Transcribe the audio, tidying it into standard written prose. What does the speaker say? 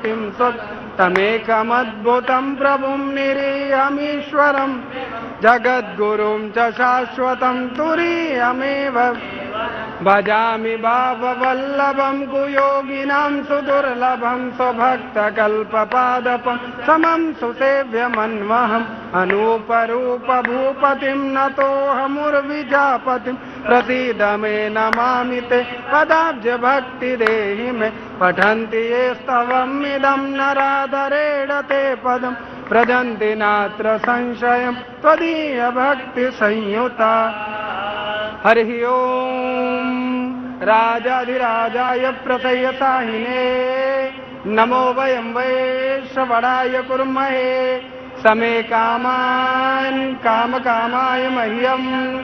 तमेकमद्भुतं प्रभुं निरीहमीश्वरं जगद्गुरुं च शाश्वतं तुरीयमेव भजामि भाववल्लभं कुयोगिनां सुदुर्लभं स्वभक्तकल्पपादपं समं सुसेव्यमन्वहम् अनूपरूपभूपतिं नतोऽहमुर्विजापतिं प्रसीद मे नमामि ते पदाब्जभक्तिदेहि मे पठन्ति ये स्तवमिदं नराधरेण ते पदं व्रजन्ति नात्र संशयं त्वदीयभक्तिसंयुता। हरिः ओम राजाधिराजाय प्रसयसाहिने नमो वयं वै श्रवणाय कुर्महे समे कामान् कामकामाय मह्यम्